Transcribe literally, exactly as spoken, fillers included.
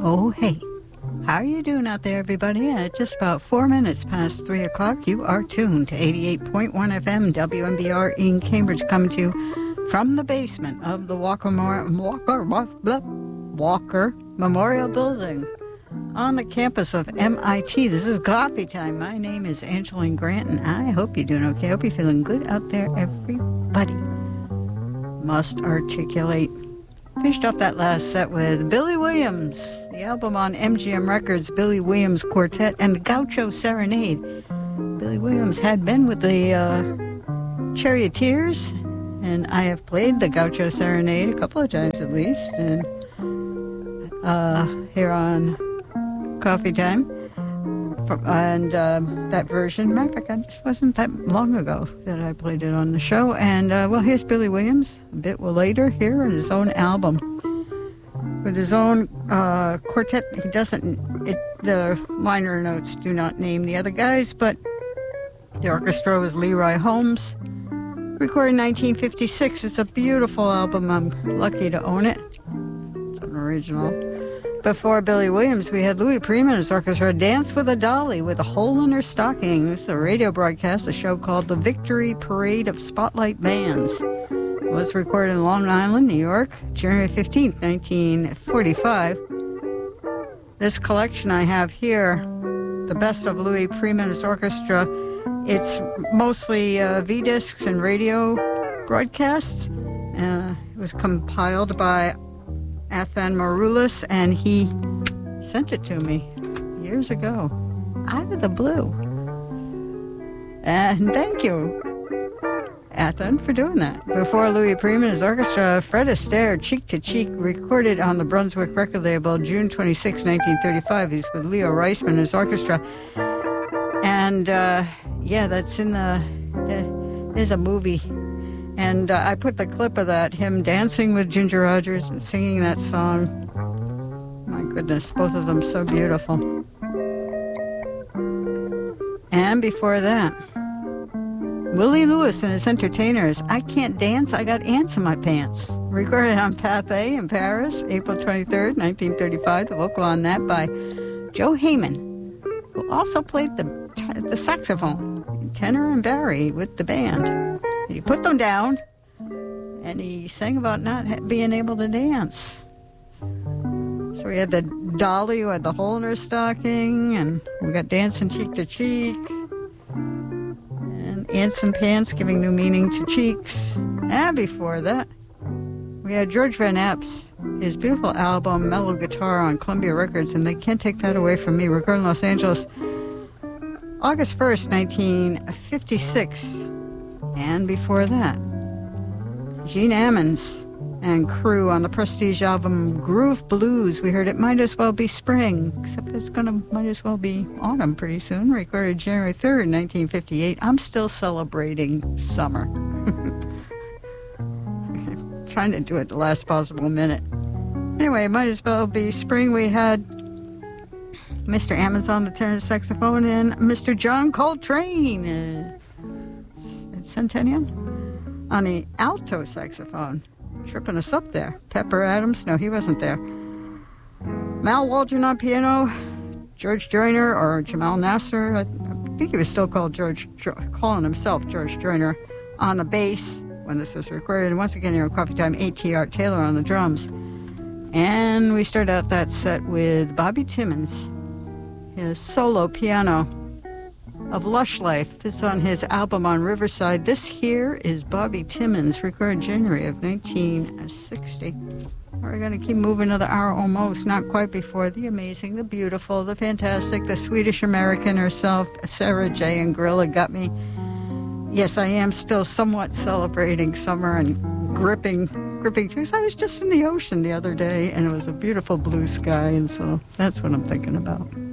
Oh, hey. How are you doing out there, everybody? At just about four minutes past three o'clock, you are tuned to eighty-eight point one F M W M B R in Cambridge, coming to you from the basement of the Walker, Walker, Walker Memorial Building on the campus of M I T. This is Coffee Time. My name is Angeline Grant, and I hope you're doing okay. I hope you're feeling good out there, everybody. Must articulate. Finished off that last set with Billy Williams, the album on M G M Records, Billy Williams Quartet and the Gaucho Serenade. Billy Williams had been with the uh, Charioteers, and I have played the Gaucho Serenade a couple of times at least, and uh, here on Coffee Time. And uh, that version, matter of fact, it wasn't that long ago that I played it on the show. And, uh, well, here's Billy Williams a bit later here in his own album. With his own uh, quartet, he doesn't, it, the liner notes do not name the other guys, but the orchestra was Leroy Holmes. Recorded in nineteen fifty-six. It's a beautiful album. I'm lucky to own it. It's an original. Before Billy Williams, we had Louis Prima and his orchestra, Dance with a Dolly with a Hole in Her Stocking. It's a radio broadcast, a show called The Victory Parade of Spotlight Bands. It was recorded in Long Island, New York, January fifteenth, nineteen forty-five. This collection I have here, the best of Louis Prima and his orchestra, it's mostly uh, V-discs and radio broadcasts. Uh, it was compiled by Athan Maroulis, and he sent it to me years ago, out of the blue. And thank you, Athan, for doing that. Before Louis Prima and his orchestra, Fred Astaire, Cheek to Cheek, recorded on the Brunswick record label June twenty-sixth, nineteen thirty-five. He's with Leo Reisman and his orchestra. And, uh, yeah, that's in the, the there's a movie. And uh, I put the clip of that, him dancing with Ginger Rogers and singing that song. My goodness, both of them so beautiful. And before that, Willie Lewis and his Entertainers, I Can't Dance, I Got Ants in My Pants. Recorded on Pathé in Paris, April twenty-third, nineteen thirty-five. The vocal on that by Joe Hayman, who also played the, the saxophone, tenor and Barry, with the band. He put them down, and he sang about not being able to dance. So we had the Dolly who had the hole in her stocking, and we got Dancing Cheek to Cheek, and Ants and Pants giving new meaning to cheeks. And before that, we had George Van Epps, his beautiful album, Mellow Guitar, on Columbia Records, and they can't take that away from me. Recorded in Los Angeles, August first, nineteen fifty-six. And before that, Gene Ammons and crew on the Prestige album Groove Blues. We heard It Might As Well Be Spring, except it's gonna might as well be autumn pretty soon. Recorded January third, nineteen fifty-eight. I'm still celebrating summer. Trying to do it the last possible minute. Anyway, Might As Well Be Spring. We had Mister Amazon, the tenor saxophone, and Mister John Coltrane, uh, Centennial, on the alto saxophone, tripping us up there. Pepper Adams, no, he wasn't there. Mal Waldron on piano, George Joyner, or Jamal Nasser, I think he was still called George, calling himself George Joyner, on the bass when this was recorded. And once again here on Coffee Time, A T Art Taylor on the drums. And we start out that set with Bobby Timmons, his solo piano of Lush Life. This on his album on Riverside. This here is Bobby Timmons, recorded January of nineteen sixty. We're going to keep moving another hour almost, not quite before the amazing, the beautiful, the fantastic, the Swedish-American herself, Sarah J. and Gorilla got me. Yes, I am still somewhat celebrating summer and gripping, gripping trees. I was just in the ocean the other day, and it was a beautiful blue sky, and so that's what I'm thinking about.